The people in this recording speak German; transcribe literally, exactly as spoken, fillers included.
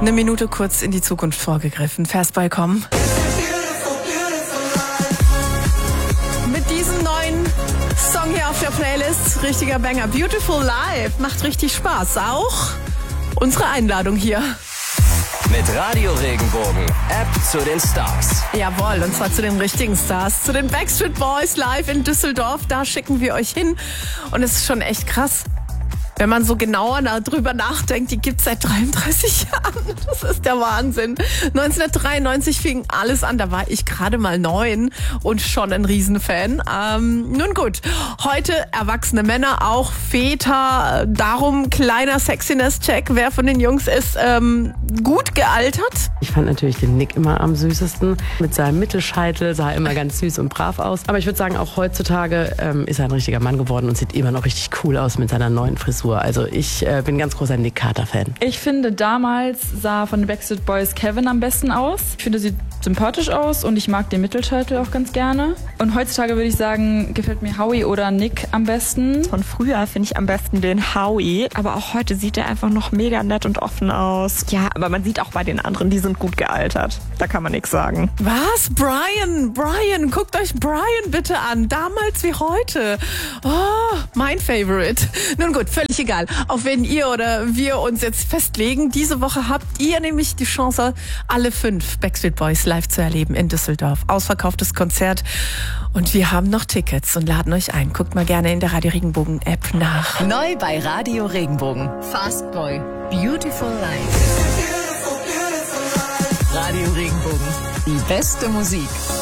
Eine Minute kurz in die Zukunft vorgegriffen. Fastboy kommen. Mit diesem neuen Song hier auf der Playlist, richtiger Banger. Beautiful Life, macht richtig Spaß. Auch unsere Einladung hier. Mit Radio Regenbogen, App zu den Stars. Jawohl, und zwar zu den richtigen Stars, zu den Backstreet Boys live in Düsseldorf. Da schicken wir euch hin und es ist schon echt krass. Wenn man so genauer darüber nachdenkt, die gibt's seit dreiunddreißig Jahren. Das ist der Wahnsinn. neunzehnhundertdreiundneunzig fing alles an. Da war ich gerade mal neun und schon ein Riesenfan. Ähm, nun gut, heute erwachsene Männer, auch Väter. Darum kleiner Sexiness-Check. Wer von den Jungs ist ähm, gut gealtert? Ich fand natürlich den Nick immer am süßesten. Mit seinem Mittelscheitel sah er immer ganz süß und brav aus. Aber ich würde sagen, auch heutzutage ähm, ist er ein richtiger Mann geworden und sieht immer noch richtig cool aus mit seiner neuen Frisur. Also ich äh, bin ein ganz großer Nick Carter-Fan. Ich finde, damals sah von den Backstreet Boys Kevin am besten aus. Ich finde, sieht sympathisch aus und ich mag den Mittelscheitel auch ganz gerne. Und heutzutage würde ich sagen, gefällt mir Howie oder Nick am besten. Von früher finde ich am besten den Howie, aber auch heute sieht er einfach noch mega nett und offen aus. Ja, aber man sieht auch bei den anderen, die sind gut gealtert. Da kann man nichts sagen. Was? Brian, Brian, guckt euch Brian bitte an. Damals wie heute. Oh, mein Favorite. Nun gut, völlig egal, auf wen ihr oder wir uns jetzt festlegen. Diese Woche habt ihr nämlich die Chance, alle fünf Backstreet Boys live zu erleben in Düsseldorf. Ausverkauftes Konzert und wir haben noch Tickets und laden euch ein. Guckt mal gerne in der Radio Regenbogen App nach. Neu bei Radio Regenbogen. Fastboy. Beautiful Life. Radio Regenbogen. Die beste Musik.